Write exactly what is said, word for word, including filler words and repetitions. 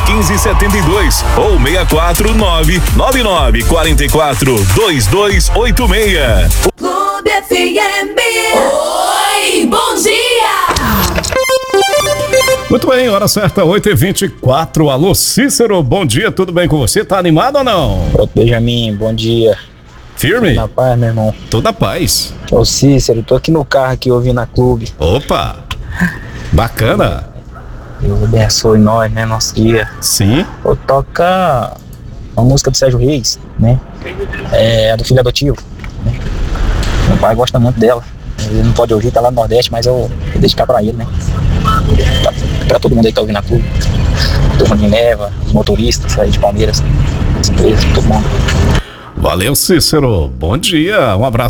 quinze setenta e dois ou seis quatro nove nove nove quatro quatro dois dois oito seis. Clube F M. Oi, bom dia! Muito bem, hora certa, oito e vinte e quatro. Alô, Cícero, bom dia, tudo bem com você? Tá animado ou não? Ô, Benjamin, bom dia. Firme? Tudo na paz, meu irmão. Toda paz. Ô, Cícero, tô aqui no carro aqui ouvindo a clube. Opa, bacana. Deus abençoe nós, né, nosso dia. Sim. Vou tocar uma música do Sérgio Reis, né? É a do filho adotivo, né? Meu pai gosta muito dela. Ele não pode ouvir, tá lá no Nordeste, mas eu vou dedicar pra ele, né? Pra, pra todo mundo aí que tá ouvindo a clube. Turma de Neva, os motoristas aí de Palmeiras, as empresas, todo mundo. Valeu, Cícero. Bom dia. Um abraço.